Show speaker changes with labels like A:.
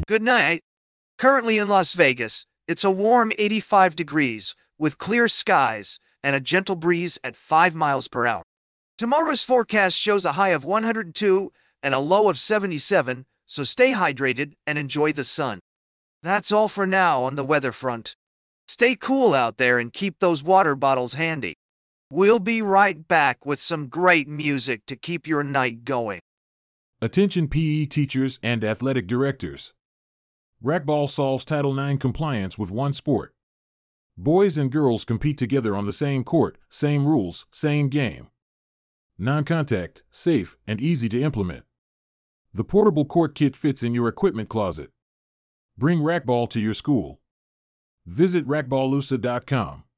A: Good night. Currently in Las Vegas, it's a warm 85 degrees with clear skies and a gentle breeze at 5 miles per hour. Tomorrow's forecast shows a high of 102 and a low of 77, so stay hydrated and enjoy the sun. That's all for now on the weather front. Stay cool out there and keep those water bottles handy. We'll be right back with some great music to keep your night going.
B: Attention PE teachers and athletic directors. Racquetball solves Title IX compliance with one sport. Boys and girls compete together on the same court, same rules, same game. Non-contact, safe, and easy to implement. The portable court kit fits in your equipment closet. Bring racquetball to your school. Visit racquetballusa.com.